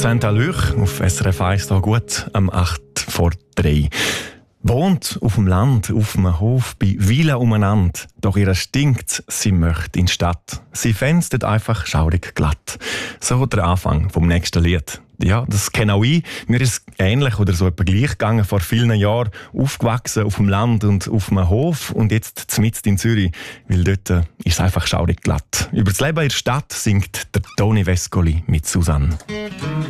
Saint-Alluch auf SRF 1 da gut am 8 vor 3. Wohnt auf dem Land, auf einem Hof, bei Villa umeinander. Doch ihr stinkt, sie möchte in die Stadt. Sie fänstet einfach schaurig glatt. So der Anfang vom nächsten Lied. Ja, das kenne auch ich. Mir ist es ähnlich oder so etwa gleich gegangen vor vielen Jahren. Aufgewachsen auf dem Land und auf einem Hof und jetzt mitten in Zürich, weil dort ist es einfach schaurig glatt. Über das Leben in der Stadt singt der Toni Vescoli mit Susanne.